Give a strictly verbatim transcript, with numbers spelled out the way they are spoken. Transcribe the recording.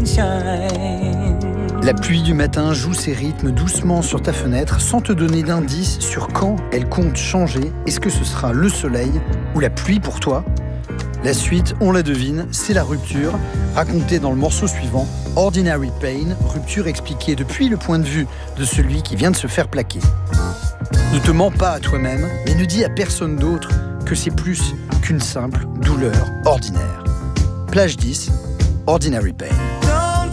sunshine. La pluie du matin joue ses rythmes doucement sur ta fenêtre sans te donner d'indice sur quand elle compte changer. Est-ce que ce sera le soleil ou la pluie pour toi ? La suite, on la devine, c'est la rupture, racontée dans le morceau suivant, Ordinary Pain, rupture expliquée depuis le point de vue de celui qui vient de se faire plaquer. Ne te mens pas à toi-même, mais ne dis à personne d'autre que c'est plus qu'une simple douleur ordinaire. Plage dix, Ordinary Pain.